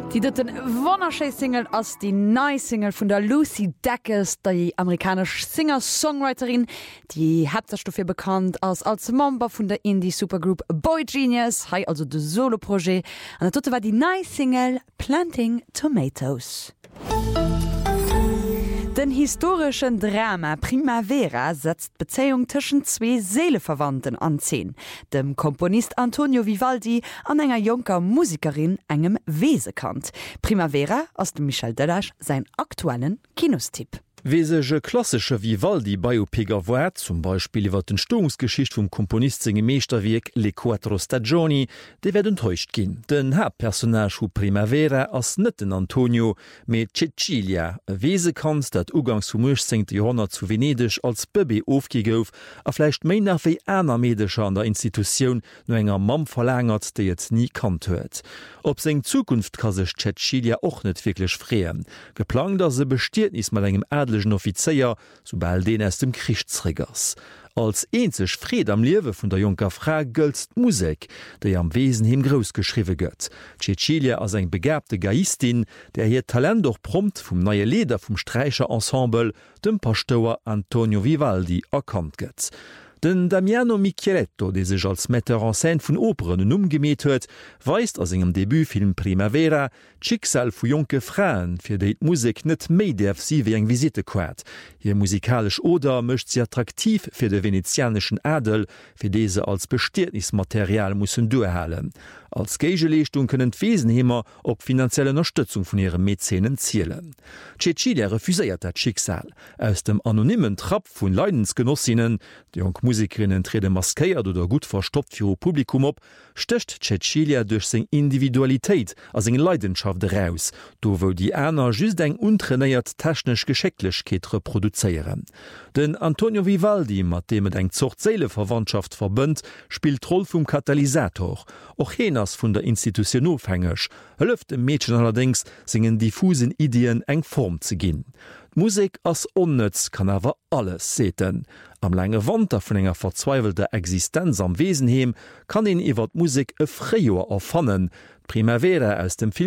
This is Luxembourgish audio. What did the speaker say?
Die dritten Wonnerschei-Single als die Nice-Single von der Lucy Dacus, die amerikanische Singer-Songwriterin, die hat sich dafür bekannt als Member von der Indie-Supergroup Boy Genius, hei also das Solo-Projekt. Und das war die Nice-Single Planting Tomatoes. Den historischen Drama Primavera setzt Beziehung zwischen zwei Seeleverwandten an 10. Dem Komponist Antonio Vivaldi an enger junker Musikerin engem Wesekant. Primavera aus dem Michel Delage sein aktuellen Kinostipp. Wesege klassische Vivaldi Biopiger war, zum Beispiel iwwer den Stungsgeschicht vum Komponist singem Meesterwerk Le Quattro Stagioni, de werden enttäuscht ginn. Den Hauptpersonage hu Primavera ass net den Antonio met Cecilia, e Wesekant, dat ugangs zum 18. Jahrhundert zu Venedig als Baby aufgegouf, a flecht méi nach wie einer Medischer an der Institution no enger Mam verlängert, de jetzt nie kannt huet. Ob seg Zukunft kann sech Cecilia och net wirklich freeen. Geplant as se bestiert is mal engem Offizier, sobald den aus dem Kriegsträgers. Als einzig Fried am Liewe vun der junker Frau gölzt Musik, déi am Wesen him groß geschriwe gëtt. Cecilia as eng begabte Gaistin, der hier Talent doch prompt vum neue Leder vum Streicherensemble, dem Pastor Antonio Vivaldi, erkannt gëtt. Den Damiano Micheletto, der sich als Metteur en scène vun Operen umgemet huet, weist aus engem Debütfilm Primavera d'Schicksal vu junke Frauen, fir déi Musik net méi derf sie wie eng Visite quert. Ihr musikalisch Oder mëcht sie attraktiv fir de venezianischen Adel, fir dese als Bestiertnismaterial mussssen durchhalen. Als Geigeleistung können d'Wesenhemer op finanzielle Unterstützung von ihren Mäzenen zielen. Cecilia refuséiert dat Schicksal. Aus dem anonymen Trapp vun Leidensgenossinnen, die jung Musikerinnen treten maskeiert oder gut verstoppt für ihr Publikum op, stöcht Cecilia durch seg Individualität als eng Leidenschaft heraus, do wo die Äner just eng untrainiert technisch Geschicklichkeit reproduzeieren. Den Antonio Vivaldi, mat dem et eng Zuchtseeleverwandtschaft verbënnt, spielt Roll vum Katalysator. Och Heners vun der Institution aufhängig, hëlleft dem Mädchen allerdings singen diffusen Ideen eng Form ze ginn. Musik ass onnëtz kann awer alles seten. Am lange Wander vun enger verzweifelter Existenz am Wesenheem kann en iwwer Musik e Freijoer erfannen. Primavera aus dem Film